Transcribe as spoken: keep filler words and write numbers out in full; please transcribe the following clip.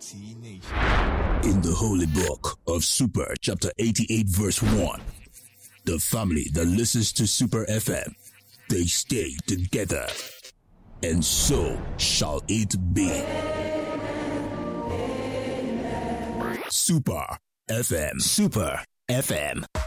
T Nation. In the holy book of Super, chapter eighty-eight, verse one, the family that listens to Super F M, they stay together, and so shall it be. Super F M. Super F M.